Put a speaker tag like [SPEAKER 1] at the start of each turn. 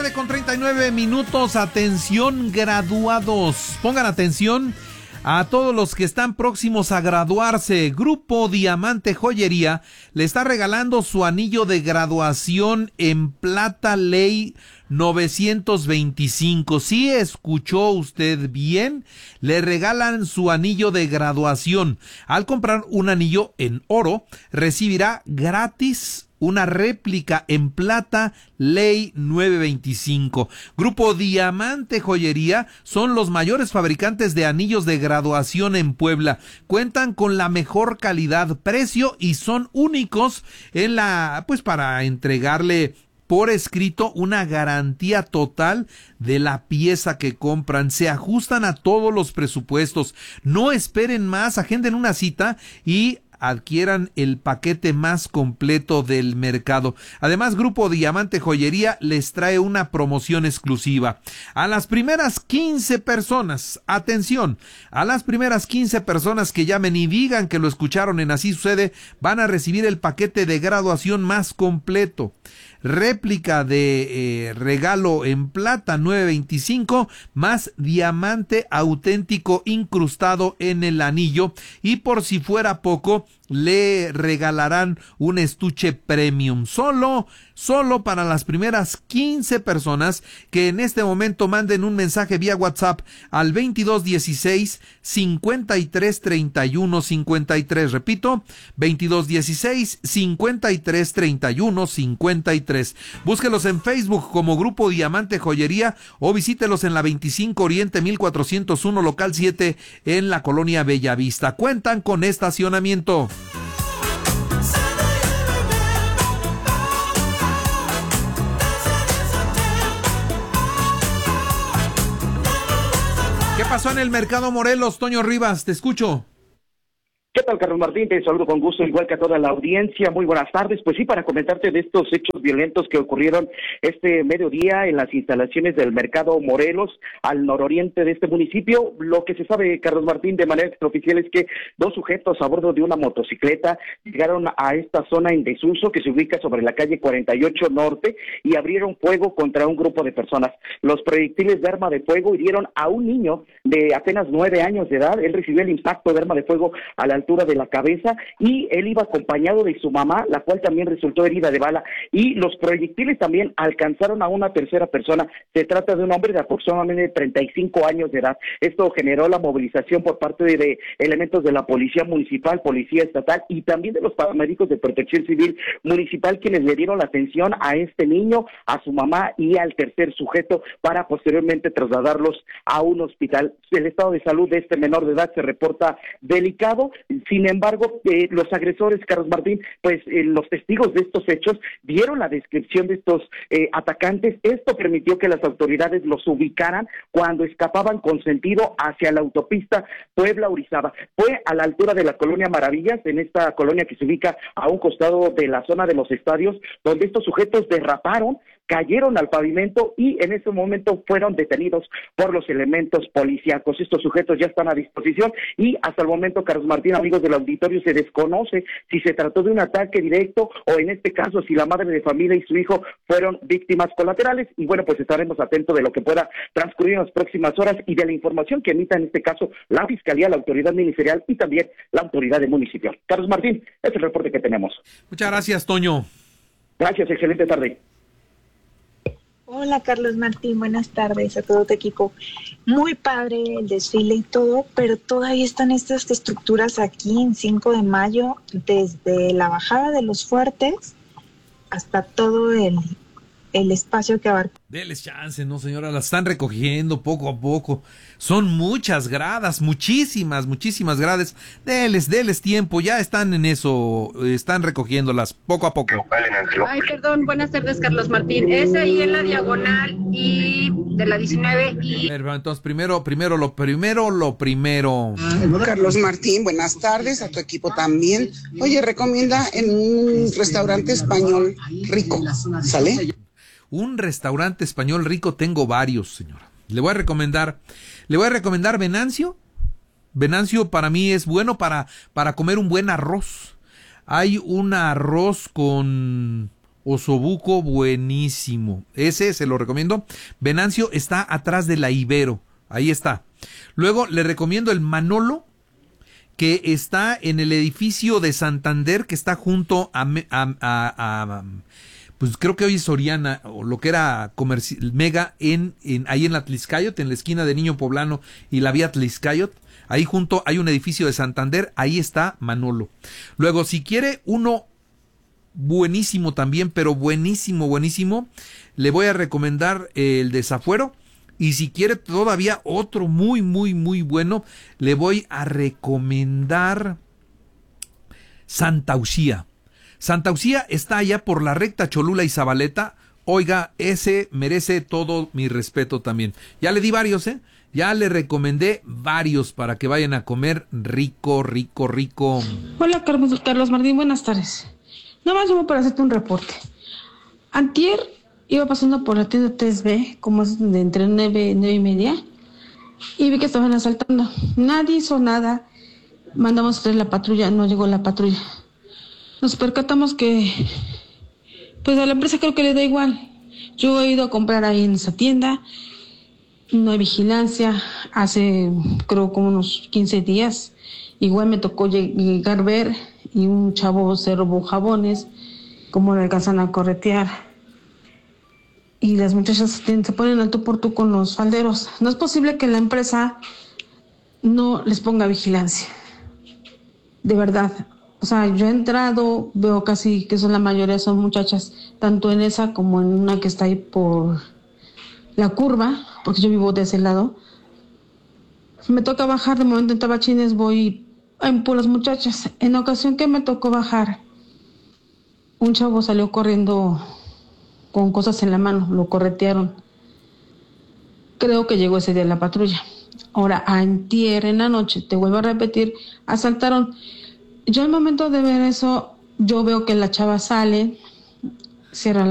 [SPEAKER 1] 7:39. Atención, graduados. Pongan atención a todos los que están próximos a graduarse. Grupo Diamante Joyería le está regalando su anillo de graduación en plata ley 925. ¿Sí escuchó usted bien? Le regalan su anillo de graduación. Al comprar un anillo en oro, recibirá gratis una réplica en plata ley 925. Grupo Diamante Joyería son los mayores fabricantes de anillos de graduación en Puebla. Cuentan con la mejor calidad, precio y son únicos en para entregarle por escrito una garantía total de la pieza que compran. Se ajustan a todos los presupuestos. No esperen más, agenden una cita y adquieran el paquete más completo del mercado. Además, Grupo Diamante Joyería les trae una promoción exclusiva. A las primeras 15 personas, atención, a las primeras 15 personas que llamen y digan que lo escucharon en Así Sucede, van a recibir el paquete de graduación más completo. Réplica de regalo en plata 925 más diamante auténtico incrustado en el anillo, y por si fuera poco le regalarán un estuche premium solo para las primeras 15 personas que en este momento manden un mensaje vía WhatsApp al 2216 53 31 53. Repito, 2216 53 31 53. Búsquelos en Facebook como Grupo Diamante Joyería o visítelos en la 25 Oriente 1401 local 7 en la colonia Bellavista. Cuentan con estacionamiento. ¿Qué pasó en el mercado Morelos, Toño Rivas? Te escucho.
[SPEAKER 2] ¿Qué tal, Carlos Martín? Te saludo con gusto, igual que a toda la audiencia. Muy buenas tardes. Pues sí, para comentarte de estos hechos violentos que ocurrieron este mediodía en las instalaciones del mercado Morelos, al nororiente de este municipio. Lo que se sabe, Carlos Martín, de manera extraoficial es que dos sujetos a bordo de una motocicleta llegaron a esta zona en desuso que se ubica sobre la calle 48 Norte y abrieron fuego contra un grupo de personas. Los proyectiles de arma de fuego hirieron a un niño de apenas 9 años de edad. Él recibió el impacto de arma de fuego a la altura de la cabeza y él iba acompañado de su mamá, la cual también resultó herida de bala, y los proyectiles también alcanzaron a una tercera persona. Se trata de un hombre de aproximadamente 35 años de edad. Esto generó la movilización por parte de elementos de la policía municipal, policía estatal y también de los paramédicos de protección civil municipal, quienes le dieron la atención a este niño, a su mamá y al tercer sujeto para posteriormente trasladarlos a un hospital. El estado de salud de este menor de edad se reporta delicado. Sin embargo, los agresores, Carlos Martín, los testigos de estos hechos dieron la descripción de estos atacantes. Esto permitió que las autoridades los ubicaran cuando escapaban con sentido hacia la autopista Puebla-Orizaba. Fue a la altura de la colonia Maravillas, en esta colonia que se ubica a un costado de la zona de los estadios, donde estos sujetos derraparon, cayeron al pavimento y en ese momento fueron detenidos por los elementos policíacos. Estos sujetos ya están a disposición y hasta el momento, Carlos Martín, amigos del auditorio, se desconoce si se trató de un ataque directo o en este caso si la madre de familia y su hijo fueron víctimas colaterales. Y bueno, pues estaremos atentos de lo que pueda transcurrir en las próximas horas y de la información que emita en este caso la Fiscalía, la autoridad ministerial y también la autoridad del municipio. Carlos Martín, es el reporte que tenemos.
[SPEAKER 1] Muchas gracias, Toño.
[SPEAKER 2] Gracias, excelente tarde.
[SPEAKER 3] Hola Carlos Martín, buenas tardes a todo tu equipo. Muy padre el desfile y todo, pero todavía están estas estructuras aquí en 5 de mayo, desde la bajada de los Fuertes hasta todo el espacio que abarca.
[SPEAKER 1] Deles chance, no señora, las están recogiendo poco a poco. Son muchas gradas, muchísimas gradas. Deles tiempo, ya están en eso, están recogiéndolas poco a poco.
[SPEAKER 4] Ay, perdón, buenas tardes, Carlos Martín. Es ahí en la diagonal y de la 19 y...
[SPEAKER 1] Entonces, primero lo primero.
[SPEAKER 5] Carlos Martín, buenas tardes, a tu equipo también. Oye, recomienda en un restaurante español rico, ¿sale?
[SPEAKER 1] Un restaurante español rico, tengo varios, señora. Le voy a recomendar Venancio. Venancio para mí es bueno para comer un buen arroz. Hay un arroz con Osobuco, buenísimo. Ese se lo recomiendo. Venancio está atrás de la Ibero. Ahí está. Luego le recomiendo el Manolo, que está en el edificio de Santander, que está junto a pues creo que hoy es Soriana, o lo que era Mega, ahí en la Tliscayot, en la esquina de Niño Poblano y la vía Tliscayot. Ahí junto hay un edificio de Santander, ahí está Manolo. Luego, si quiere uno buenísimo también, pero buenísimo, le voy a recomendar el Desafuero. Y si quiere todavía otro muy bueno, le voy a recomendar Santa Ucía. Santa Ucía está allá por la recta Cholula y Zabaleta. Oiga, ese merece todo mi respeto también. Ya le di varios, ya le recomendé varios para que vayan a comer rico.
[SPEAKER 6] Hola, Carlos Martín, buenas tardes. Nada más llamo para hacerte un reporte. Antier iba pasando por la tienda 3B, como es de entre 9 y media, y vi que estaban asaltando. Nadie hizo nada. Mandamos a traer la patrulla, no llegó la patrulla. Nos percatamos que, pues a la empresa creo que le da igual. Yo he ido a comprar ahí en esa tienda, no hay vigilancia. Hace, creo, como unos 15 días, igual me tocó llegar a ver, y un chavo se robó jabones, como le alcanzan a corretear. Y las muchachas se ponen al tú por tú con los falderos. No es posible que la empresa no les ponga vigilancia. De verdad. O sea, yo he entrado, veo casi que son la mayoría son muchachas, tanto en esa como en una que está ahí por la curva, porque yo vivo de ese lado. Me toca bajar, de momento en Tabachines voy por las muchachas. En la ocasión que me tocó bajar, un chavo salió corriendo con cosas en la mano, lo corretearon. Creo que llegó ese día la patrulla. Ahora, antier en la noche, te vuelvo a repetir, asaltaron. Yo al momento de ver eso, yo veo que la chava sale, cierra la